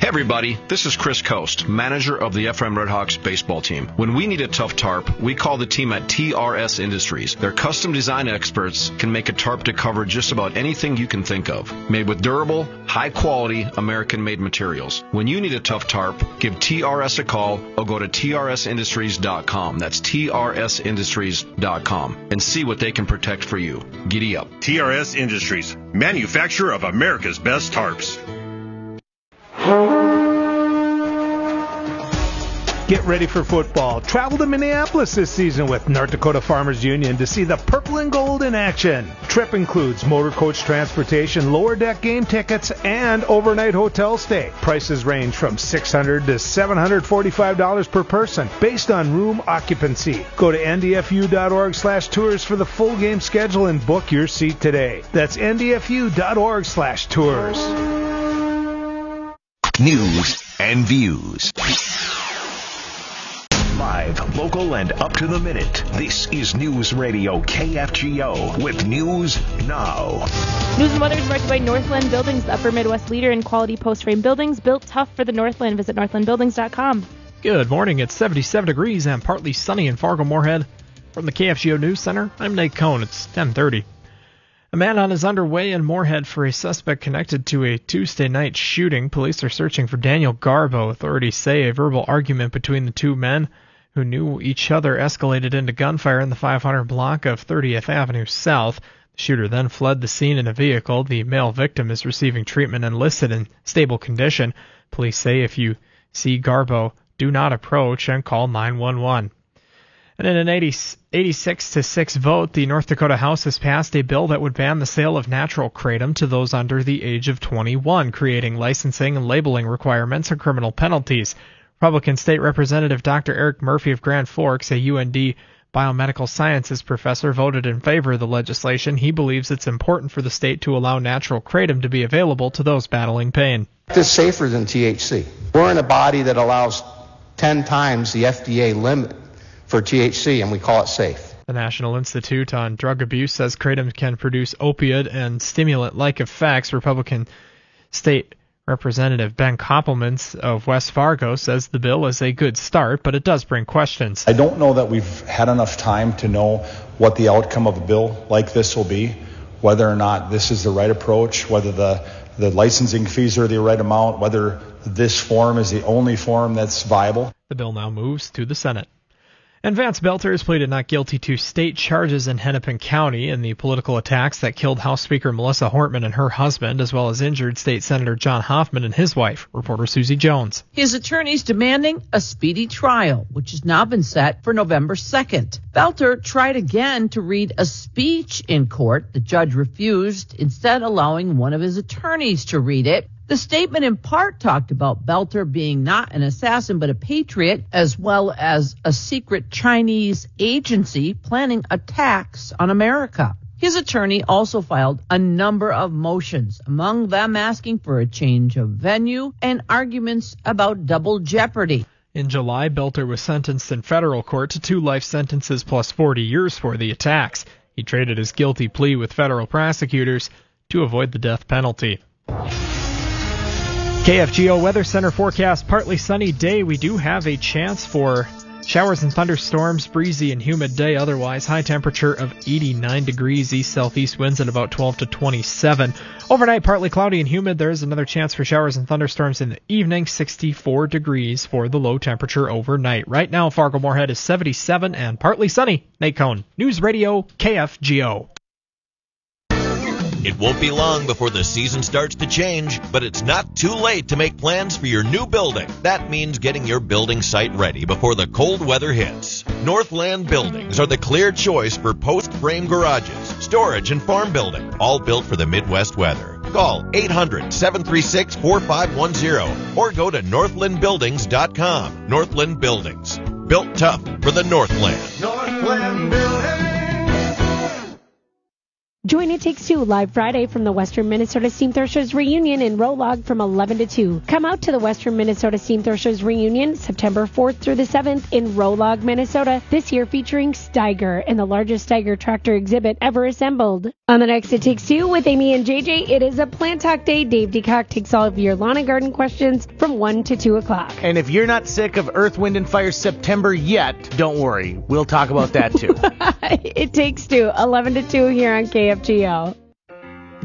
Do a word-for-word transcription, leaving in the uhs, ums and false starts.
Hey everybody, this is Chris Coast, manager of the F M Redhawks baseball team. When we need a tough tarp, we call the team at T R S Industries. Their custom design experts can make a tarp to cover just about anything you can think of. Made with durable, high-quality, American-made materials. When you need a tough tarp, give T R S a call or go to T R S industries dot com. That's T R S industries dot com and see what they can protect for you. Giddy up. T R S Industries, manufacturer of America's best tarps. Get ready for football. Travel to Minneapolis this season with North Dakota Farmers Union to see the purple and gold in action. Trip includes motor coach transportation, lower deck game tickets, and overnight hotel stay. Prices range from six hundred dollars to seven hundred forty-five dollars per person based on room occupancy. Go to N D F U dot org slash tours for the full game schedule and book your seat today. That's N D F U dot org slash tours. News and views. Live, local, and up to the minute. This is News Radio K F G O with News Now. News and weather is brought to you by Northland Buildings, the upper Midwest leader in quality post-frame buildings, built tough for the Northland. Visit northland buildings dot com. Good morning. It's seventy-seven degrees and partly sunny in Fargo-Moorhead. From the K F G O News Center, I'm Nate Cohn. It's ten thirty. A manhunt is underway in Moorhead for a suspect connected to a Tuesday night shooting. Police are searching for Daniel Garbo. Authorities say a verbal argument between the two men who knew each other escalated into gunfire in the five hundred block of thirtieth Avenue South. The shooter then fled the scene in a vehicle. The male victim is receiving treatment and listed in stable condition. Police say if you see Garbo, do not approach and call nine one one. And in an eighty-six to six vote, the North Dakota House has passed a bill that would ban the sale of natural kratom to those under the age of twenty-one, creating licensing and labeling requirements and criminal penalties. Republican State Representative Doctor Eric Murphy of Grand Forks, a U N D biomedical sciences professor, voted in favor of the legislation. He believes it's important for the state to allow natural kratom to be available to those battling pain. It's safer than T H C. We're in a body that allows ten times the F D A limit for T H C, and we call it safe. The National Institute on Drug Abuse says kratom can produce opioid and stimulant-like effects. Republican State Representative Ben Koppelman of West Fargo says the bill is a good start, but it does bring questions. I don't know that we've had enough time to know what the outcome of a bill like this will be, whether or not this is the right approach, whether the, the licensing fees are the right amount, whether this form is the only form that's viable. The bill now moves to the Senate. And Vance Belter has pleaded not guilty to state charges in Hennepin County in the political attacks that killed House Speaker Melissa Hortman and her husband, as well as injured State Senator John Hoffman and his wife. Reporter Susie Jones. His attorneys demanding a speedy trial, which has now been set for November second. Belter tried again to read a speech in court. The judge refused, instead allowing one of his attorneys to read it. The statement in part talked about Belter being not an assassin but a patriot, as well as a secret Chinese agency planning attacks on America. His attorney also filed a number of motions, among them asking for a change of venue and arguments about double jeopardy. In July, Belter was sentenced in federal court to two life sentences plus forty years for the attacks. He traded his guilty plea with federal prosecutors to avoid the death penalty. K F G O Weather Center forecast, partly sunny day. We do have a chance for showers and thunderstorms, breezy and humid day otherwise. High temperature of eighty-nine degrees, east-southeast winds at about twelve to twenty-seven. Overnight, partly cloudy and humid. There is another chance for showers and thunderstorms in the evening, sixty-four degrees for the low temperature overnight. Right now, Fargo-Moorhead is seventy-seven and partly sunny. Nate Cohn, News Radio K F G O. It won't be long before the season starts to change, but it's not too late to make plans for your new building. That means getting your building site ready before the cold weather hits. Northland Buildings are the clear choice for post-frame garages, storage, and farm building, all built for the Midwest weather. Call eight hundred, seven three six, four five one zero or go to northland buildings dot com. Northland Buildings, built tough for the Northland. Northland Buildings. Join It Takes Two live Friday from the Western Minnesota Steam Threshers reunion in Rolog from eleven to two. Come out to the Western Minnesota Steam Threshers reunion September fourth through the seventh in Rolog, Minnesota, this year featuring Steiger and the largest Steiger tractor exhibit ever assembled. On the next It Takes Two with Amy and J J, it is a Plant Talk Day. Dave DeCock takes all of your lawn and garden questions from one to two o'clock. And if you're not sick of Earth, Wind, and Fire September yet, don't worry. We'll talk about that too. It Takes Two, eleven to two here on K F G O.